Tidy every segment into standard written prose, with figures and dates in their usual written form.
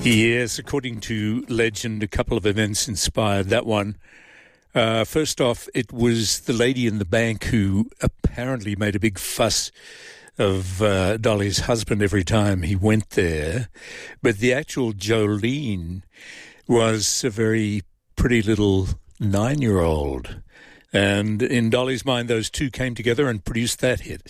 Yes, according to legend, a couple of events inspired that one. First off, it was the lady in the bank who apparently made a big fuss of Dolly's husband every time he went there. But the actual Jolene was a very pretty little 9-year-old. And in Dolly's mind, those two came together and produced that hit.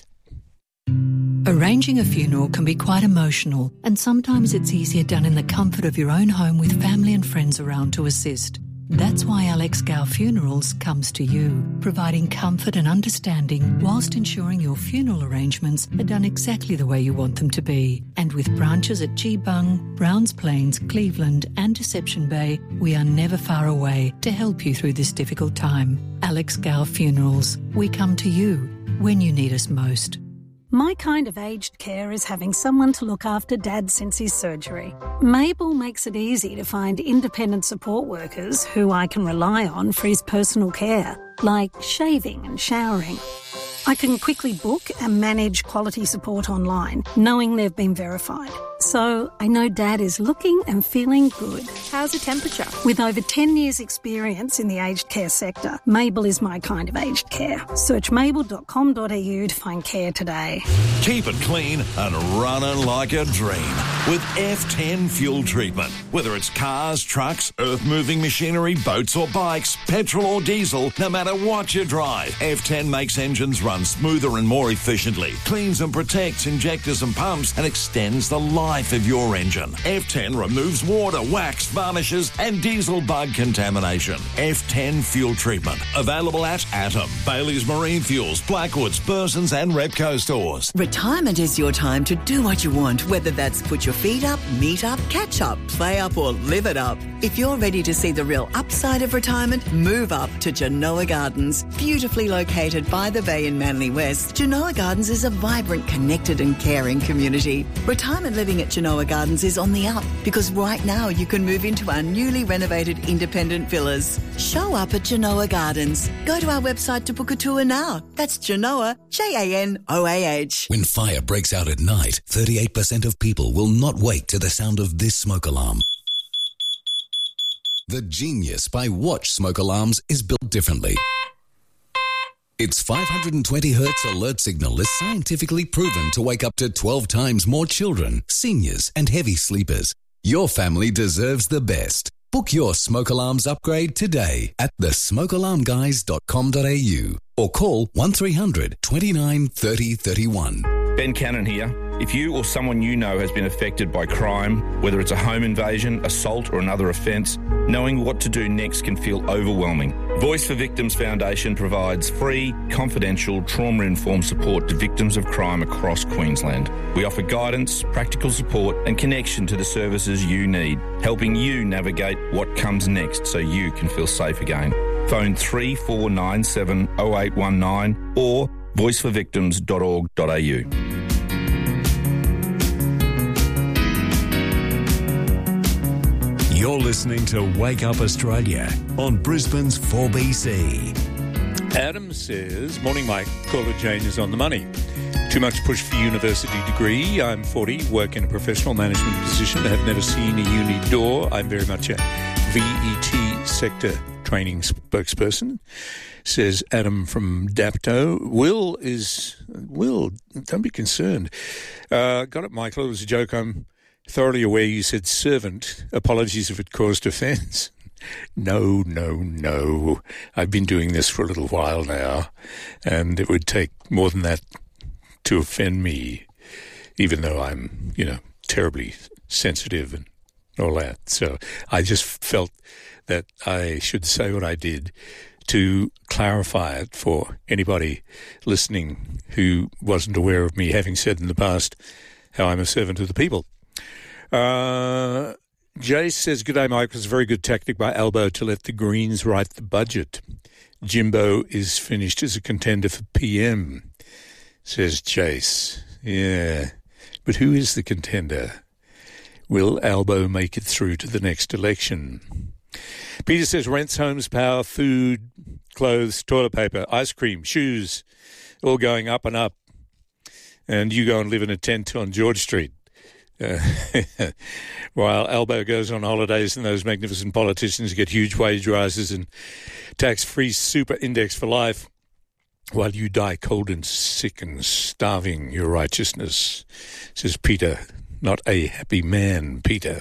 Arranging a funeral can be quite emotional, and sometimes it's easier done in the comfort of your own home with family and friends around to assist. That's why Alex Gow Funerals comes to you, providing comfort and understanding whilst ensuring your funeral arrangements are done exactly the way you want them to be. And with branches at Geebung, Browns Plains, Cleveland and Deception Bay, we are never far away to help you through this difficult time. Alex Gow Funerals, we come to you when you need us most. My kind of aged care is having someone to look after Dad since his surgery. Mabel makes it easy to find independent support workers who I can rely on for his personal care, like shaving and showering. I can quickly book and manage quality support online, knowing they've been verified. So I know Dad is looking and feeling good. How's the temperature? With over 10 years' experience in the aged care sector, Mabel is my kind of aged care. Search mabel.com.au to find care today. Keep it clean and running like a dream with F10 fuel treatment. Whether it's cars, trucks, earth-moving machinery, boats or bikes, petrol or diesel, no matter what you drive, F10 makes engines run smoother and more efficiently, cleans and protects injectors and pumps, and extends the life of your engine. F10 removes water, wax, varnishes and diesel bug contamination. F10 fuel treatment. Available at Atom, Bailey's Marine Fuels, Blackwoods, Burson's and Repco stores. Retirement is your time to do what you want, whether that's put your feet up, meet up, catch up, play up or live it up. If you're ready to see the real upside of retirement, move up to Genoa Gardens. Beautifully located by the bay in Manly West, Genoa Gardens is a vibrant, connected and caring community. Retirement living at Genoa Gardens is on the up because right now you can move into our newly renovated independent villas. Show up at Genoa Gardens. Go to our website to book a tour now. That's Genoa, Janoah. When fire breaks out at night, 38% of people will not wake to the sound of this smoke alarm. The Genius by Watch smoke alarms is built differently. Its 520 Hz alert signal is scientifically proven to wake up to 12 times more children, seniors and heavy sleepers. Your family deserves the best. Book your smoke alarms upgrade today at thesmokealarmguys.com.au or call 1300 29 30 31. Ben Cannon here. If you or someone you know has been affected by crime, whether it's a home invasion, assault or another offence, knowing what to do next can feel overwhelming. Voice for Victims Foundation provides free, confidential, trauma-informed support to victims of crime across Queensland. We offer guidance, practical support and connection to the services you need, helping you navigate what comes next so you can feel safe again. Phone 3497 0819 or voiceforvictims.org.au. You're listening to Wake Up Australia on Brisbane's 4BC. Adam says, morning Mike, caller Jane is on the money. Too much push for university degree. I'm 40, work in a professional management position, have never seen a uni door. I'm very much a VET sector training spokesperson, says Adam from Dapto. Will, don't be concerned. Got it, Michael, it was a joke. I'm thoroughly aware you said servant. Apologies if it caused offence. No. I've been doing this for a little while now, and it would take more than that to offend me, even though I'm, terribly sensitive and all that. So I just felt that I should say what I did to clarify it for anybody listening who wasn't aware of me having said in the past how I'm a servant of the people. Jace says, "Good day, Mike. It was a very good tactic by Albo to let the Greens write the budget. Jimbo is finished as a contender for PM," says Jace. Yeah, but who is the contender? Will Albo make it through to the next election? Peter says, rents, homes, power, food, clothes, toilet paper, ice cream, shoes, all going up and up. And you go and live in a tent on George Street. While Albo goes on holidays and those magnificent politicians get huge wage rises and tax-free super index for life, while you die cold and sick and starving your righteousness, says Peter, not a happy man, Peter.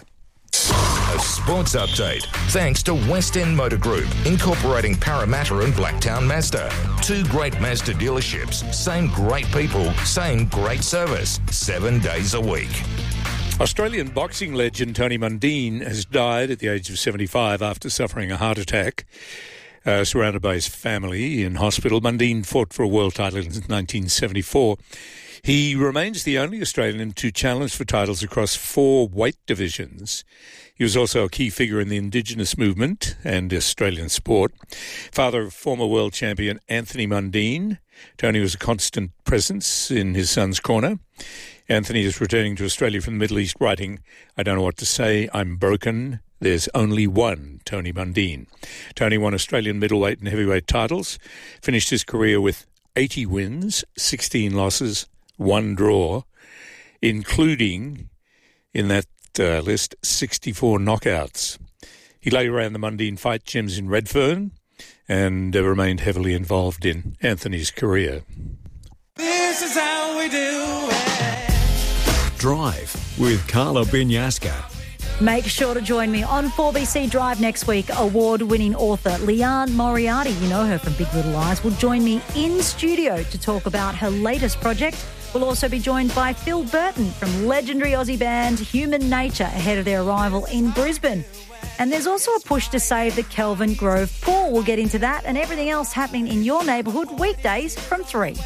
A sports update, thanks to West End Motor Group, incorporating Parramatta and Blacktown Mazda. 2 great Mazda dealerships, same great people, same great service, 7 days a week. Australian boxing legend Tony Mundine has died at the age of 75 after suffering a heart attack. Surrounded by his family in hospital, Mundine fought for a world title in 1974. He remains the only Australian to challenge for titles across 4 weight divisions. He was also a key figure in the Indigenous movement and Australian sport. Father of former world champion Anthony Mundine, Tony was a constant presence in his son's corner. Anthony is returning to Australia from the Middle East, writing, "I don't know what to say, I'm broken. There's only one Tony Mundine." Tony won Australian middleweight and heavyweight titles, finished his career with 80 wins, 16 losses, 1 draw, including, in that list, 64 knockouts. He later ran the Mundine Fight Gyms in Redfern and remained heavily involved in Anthony's career. This is how we do it. Drive with Carla Binyasca. Make sure to join me on 4BC Drive next week. Award-winning author Leanne Moriarty, you know her from Big Little Lies, will join me in studio to talk about her latest project. We'll also be joined by Phil Burton from legendary Aussie band Human Nature ahead of their arrival in Brisbane. And there's also a push to save the Kelvin Grove pool. We'll get into that and everything else happening in your neighbourhood weekdays from 3.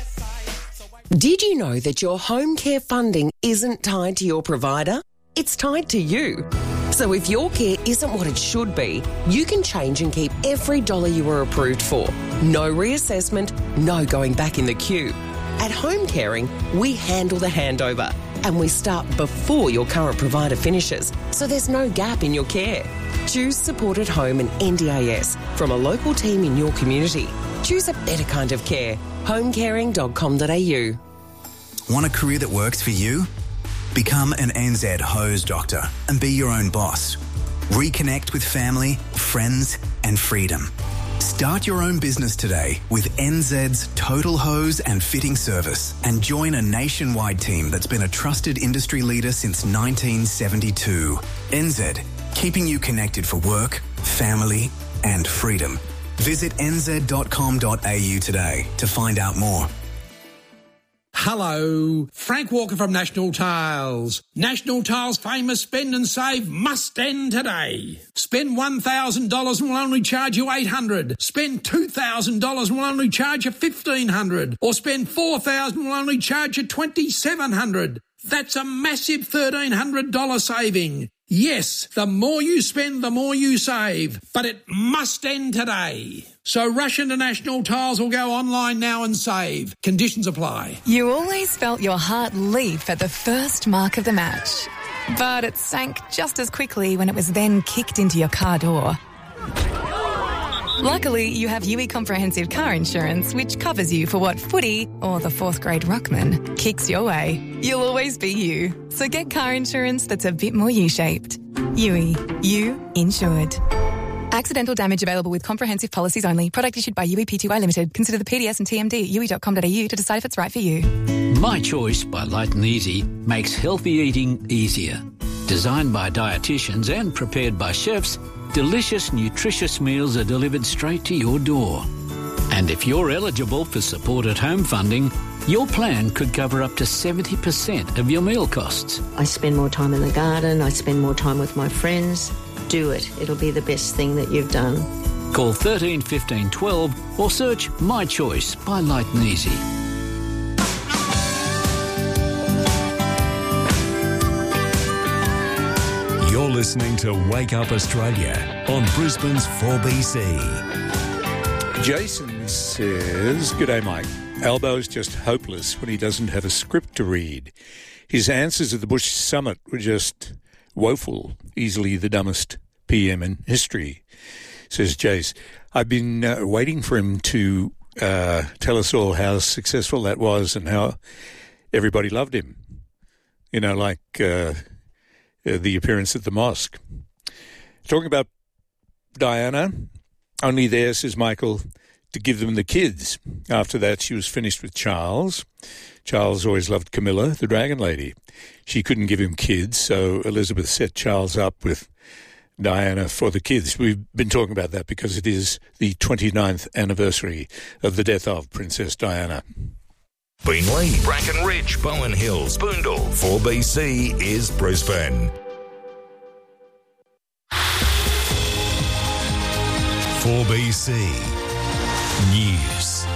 Did you know that your home care funding isn't tied to your provider? It's tied to you. So if your care isn't what it should be, you can change and keep every dollar you were approved for. No reassessment, no going back in the queue. At Home Caring, we handle the handover and we start before your current provider finishes, so there's no gap in your care. Choose Support at Home and NDIS from a local team in your community. Choose a better kind of care. homecaring.com.au. Want a career that works for you? Become an NZ hose doctor and be your own boss. Reconnect with family, friends and freedom. Start your own business today with NZ's Total Hose and Fitting Service and join a nationwide team that's been a trusted industry leader since 1972. NZ, keeping you connected for work, family and freedom. Visit nz.com.au today to find out more. Hello, Frank Walker from National Tiles. National Tiles' famous spend and save must end today. Spend $1,000 and we'll only charge you $800. Spend $2,000 and we'll only charge you $1,500. Or spend $4,000 and we'll only charge you $2,700. That's a massive $1,300 saving. Yes, the more you spend, the more you save. But it must end today. So rush into National Tiles or go online now and save. Conditions apply. You always felt your heart leap at the first mark of the match. But it sank just as quickly when it was then kicked into your car door. Luckily, you have UE Comprehensive Car Insurance, which covers you for what footy or the 4th grade ruckman kicks your way. You'll always be you. So get car insurance that's a bit more U-shaped. UE. You insured. Accidental damage available with comprehensive policies only. Product issued by UE Pty Limited. Consider the PDS and TMD at UE.com.au to decide if it's right for you. My Choice by Light and Easy makes healthy eating easier. Designed by dietitians and prepared by chefs, delicious, nutritious meals are delivered straight to your door. And if you're eligible for Support at Home funding, your plan could cover up to 70% of your meal costs. I spend more time in the garden, I spend more time with my friends. Do it. It'll be the best thing that you've done. Call 13 15 12 or search My Choice by Light and Easy. You're listening to Wake Up Australia on Brisbane's 4BC. Jason says, "G'day, Mike. Albo's just hopeless when he doesn't have a script to read. His answers at the Bush Summit were just woeful, easily the dumbest PM in history," says Jace. I've been waiting for him to tell us all how successful that was and how everybody loved him. You know, like the appearance at the mosque. Talking about Diana, only there, says Michael, to give them the kids. After that, she was finished with Charles. Charles always loved Camilla, the Dragon Lady. She couldn't give him kids, so Elizabeth set Charles up with Diana for the kids. We've been talking about that because it is the 29th anniversary of the death of Princess Diana. Beenleigh, Bracken Ridge, Bowen Hills, Boondall. 4BC is Brisbane. 4BC News.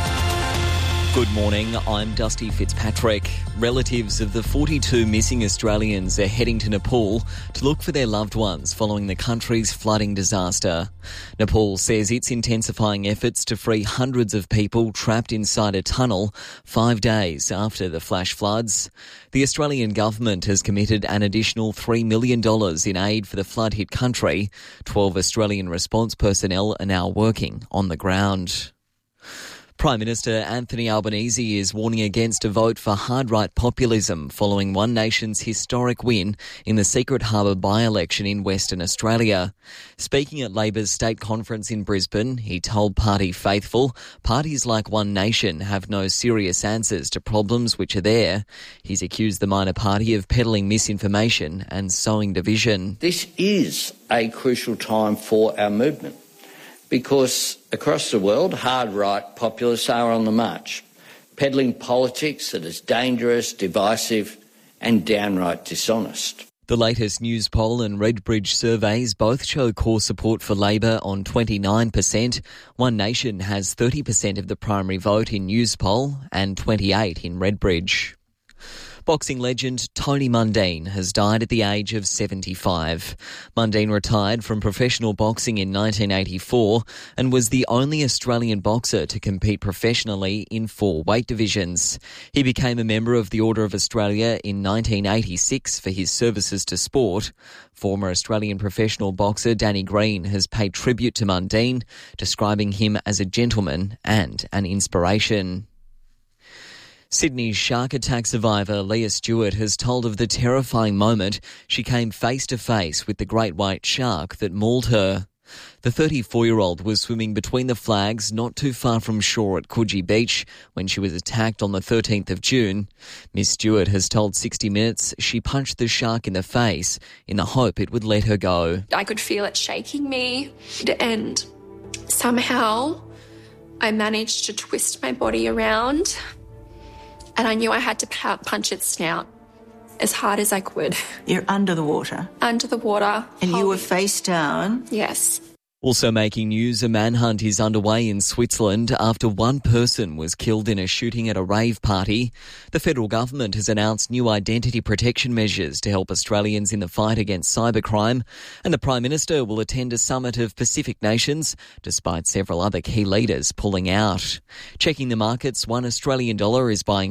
Good morning, I'm Dusty Fitzpatrick. Relatives of the 42 missing Australians are heading to Nepal to look for their loved ones following the country's flooding disaster. Nepal says it's intensifying efforts to free hundreds of people trapped inside a tunnel 5 days after the flash floods. The Australian government has committed an additional $3 million in aid for the flood-hit country. 12 Australian response personnel are now working on the ground. Prime Minister Anthony Albanese is warning against a vote for hard-right populism following One Nation's historic win in the Secret Harbour by-election in Western Australia. Speaking at Labor's state conference in Brisbane, he told party faithful, parties like One Nation have no serious answers to problems which are there. He's accused the minor party of peddling misinformation and sowing division. This is a crucial time for our movement, because across the world, hard-right populists are on the march, peddling politics that is dangerous, divisive and downright dishonest. The latest News Poll and Redbridge surveys both show core support for Labor on 29%. One Nation has 30% of the primary vote in News Poll and 28% in Redbridge. Boxing legend Tony Mundine has died at the age of 75. Mundine retired from professional boxing in 1984 and was the only Australian boxer to compete professionally in 4 weight divisions. He became a member of the Order of Australia in 1986 for his services to sport. Former Australian professional boxer Danny Green has paid tribute to Mundine, describing him as a gentleman and an inspiration. Sydney's shark attack survivor Leah Stewart has told of the terrifying moment she came face to face with the great white shark that mauled her. The 34-year-old was swimming between the flags not too far from shore at Coogee Beach when she was attacked on the 13th of June. Miss Stewart has told 60 Minutes she punched the shark in the face in the hope it would let her go. I could feel it shaking me, and somehow I managed to twist my body around. And I knew I had to punch its snout as hard as I could. You're under the water? Under the water. And you were face down? Yes. Also making news, a manhunt is underway in Switzerland after one person was killed in a shooting at a rave party. The federal government has announced new identity protection measures to help Australians in the fight against cybercrime, and the Prime Minister will attend a summit of Pacific nations, despite several other key leaders pulling out. Checking the markets, $1 Australian is buying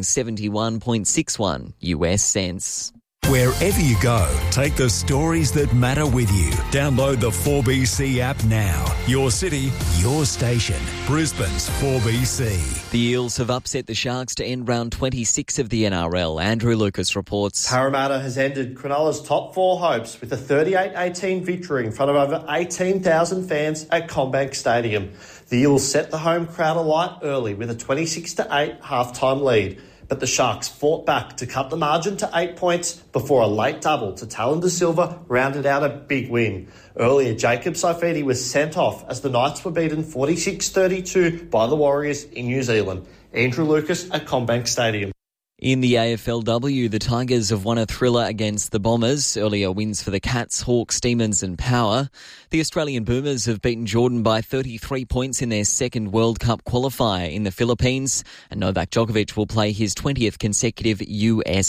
71.61 US cents. Wherever you go, take the stories that matter with you. Download the 4BC app now. Your city, your station. Brisbane's 4BC. The Eels have upset the Sharks to end round 26 of the NRL. Andrew Lucas reports. Parramatta has ended Cronulla's top 4 hopes with a 38-18 victory in front of over 18,000 fans at CommBank Stadium. The Eels set the home crowd alight early with a 26-8 halftime lead. But the Sharks fought back to cut the margin to 8 points before a late double to Talon De Silva rounded out a big win. Earlier, Jacob Saifiti was sent off as the Knights were beaten 46-32 by the Warriors in New Zealand. Andrew Lucas at CommBank Stadium. In the AFLW, the Tigers have won a thriller against the Bombers. Earlier wins for the Cats, Hawks, Demons and Power. The Australian Boomers have beaten Jordan by 33 points in their second World Cup qualifier in the Philippines. And Novak Djokovic will play his 20th consecutive US